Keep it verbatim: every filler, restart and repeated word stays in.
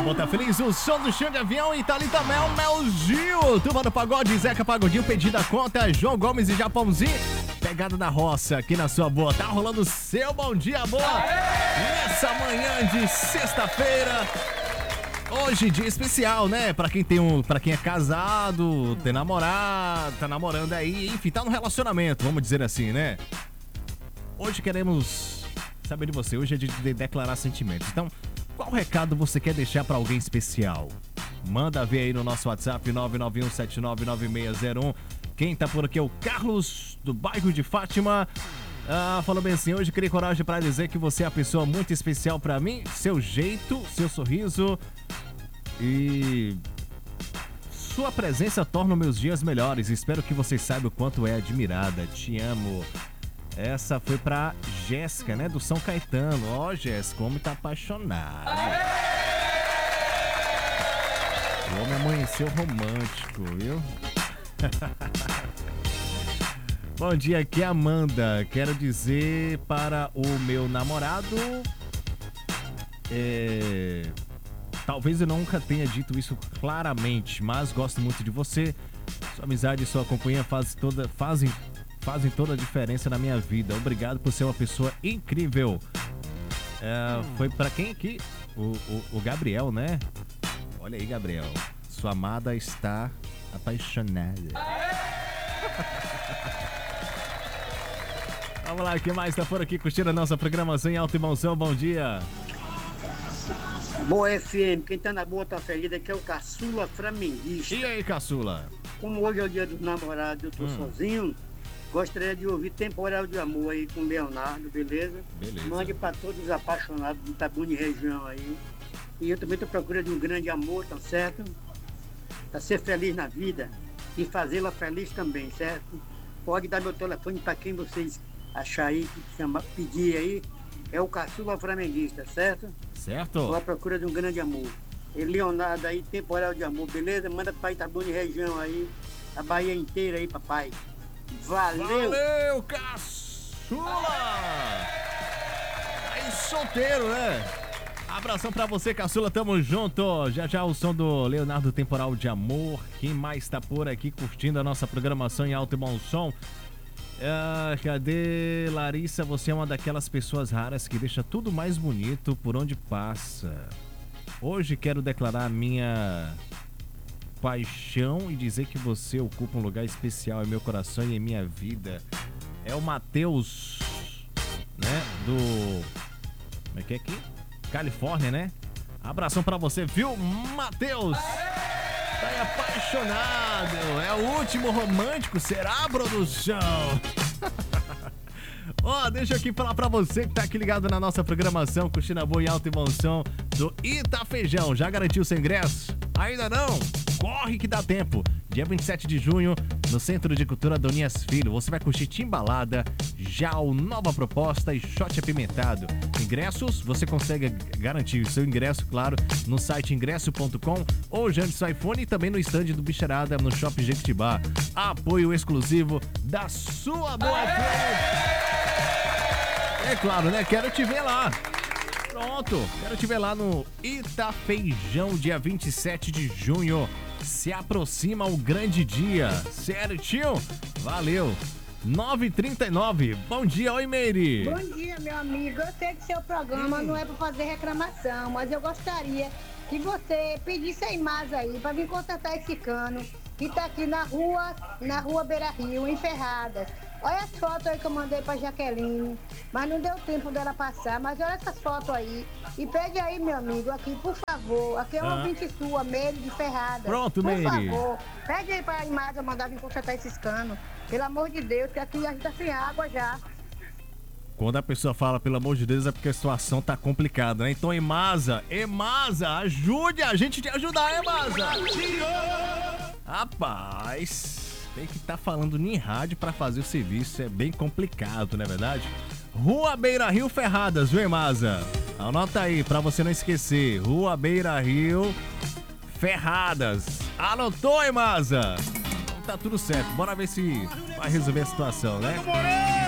bom, tá feliz? O som do chão de avião e Thalita Mel, Mel Gil. Turma do Pagode, Zeca Pagodinho, Pedida Conta, João Gomes e Japãozinho. Pegada da roça aqui na sua boa. Tá rolando o seu bom dia, boa. Nessa manhã de sexta-feira. Hoje, dia especial, né? Pra quem tem um, pra quem é casado, tem namorado, tá namorando aí, enfim, tá no relacionamento, vamos dizer assim, né? Hoje queremos saber de você. Hoje é dia de declarar sentimentos. Então, qual recado você quer deixar pra alguém especial? Manda ver aí no nosso WhatsApp nove nove um sete nove nove seis zero um. Quem tá por aqui é o Carlos, do bairro de Fátima. Ah, falou bem assim, hoje criei coragem pra dizer que você é uma pessoa muito especial pra mim. Seu jeito, seu sorriso e sua presença torna meus dias melhores. Espero que você saiba o quanto é admirada. Te amo. Essa foi pra Jéssica, né? Do São Caetano. Ó, oh, Jéssica, o homem tá apaixonado. O homem amanheceu romântico, viu? Bom dia, aqui é a Amanda. Quero dizer para o meu namorado... É... Talvez eu nunca tenha dito isso claramente, mas gosto muito de você. Sua amizade e sua companhia faz toda, fazem... fazem toda a diferença na minha vida. Obrigado por ser uma pessoa incrível. É, foi pra quem aqui? O, o, o Gabriel, né? Olha aí, Gabriel. Sua amada está apaixonada. Vamos lá, quem mais tá por aqui curtindo a nossa programação em alta e bom som? Bom dia. Boa F M, quem tá na boa tá feliz aqui é o Caçula Flamenguista. E aí, Caçula? Como hoje é o dia dos namorados, eu tô hum. sozinho. Gostaria de ouvir Temporal de Amor aí com o Leonardo, beleza? Beleza. Mande pra todos os apaixonados do Itabuna e região aí. E eu também tô procurando de um grande amor, tá certo? Pra ser feliz na vida e fazê-la feliz também, certo? Pode dar meu telefone pra quem vocês achar aí, que chama, pedir aí. É o Caçula Flamenguista, certo? Certo. Tô à procura de um grande amor. E Leonardo aí, Temporal de Amor, beleza? Manda pra Itabuna e região aí. A Bahia inteira aí, papai. Valeu! Valeu, Caçula! Aí, solteiro, né? Abração pra você, Caçula, tamo junto. Já já o som do Leonardo, Temporal de Amor. Quem mais tá por aqui curtindo a nossa programação em alto e bom som? Ah, cadê? Larissa, você é uma daquelas pessoas raras que deixa tudo mais bonito por onde passa. Hoje quero declarar a minha... paixão e dizer que você ocupa um lugar especial em meu coração e em minha vida. É o Matheus, né? Do... Como é que é aqui? Califórnia, né? Abração pra você, viu, Matheus? Tá aí apaixonado. É o último romântico, será, produção? Ó, oh, deixa eu aqui falar pra você que tá aqui ligado na nossa programação, curtindo a boa e alta e bom som do Itafejão. Já garantiu seu ingresso? Ainda não? Corre que dá tempo. Dia vinte e sete de junho, no Centro de Cultura Donias Filho, você vai curtir Timbalada, Jal, Nova Proposta e Shot Apimentado. Ingressos, você consegue garantir o seu ingresso, claro, no site ingresso ponto com ou Janderson iPhone e também no stand do Bicharada no Shopping Jequitibá. Apoio exclusivo da sua boa F M. É claro, né? Quero te ver lá. Pronto, quero te ver lá no Itafejão, dia vinte e sete de junho. Se aproxima o grande dia, certinho? Valeu! nove e trinta e nove, bom dia, oi Meire! Bom dia, meu amigo, eu sei que seu programa hum. não é para fazer reclamação, mas eu gostaria que você pedisse a Imasa aí para vir consertar esse cano que tá aqui na rua, na rua Beira Rio, em Ferradas. Olha as fotos aí que eu mandei pra Jaqueline, mas não deu tempo dela passar, mas olha essas fotos aí. E pede aí, meu amigo, aqui, por favor, aqui é uma ouvinte ah. sua, Meire de Ferrada. Pronto, por Meire. Por favor, pede aí pra Imasa mandar vir consertar esses canos. Pelo amor de Deus, que aqui a gente tá sem água já. Quando a pessoa fala, pelo amor de Deus, é porque a situação tá complicada, né? Então, Imasa, Imasa, ajude a gente te ajudar, Imasa! Rapaz... Tem que estar tá falando em rádio pra fazer o serviço, é bem complicado, não é verdade? Rua Beira Rio Ferradas, viu, Imasa? Anota aí pra você não esquecer. Rua Beira Rio Ferradas. Anotou, Imasa? Então tá tudo certo. Bora ver se vai resolver a situação, né?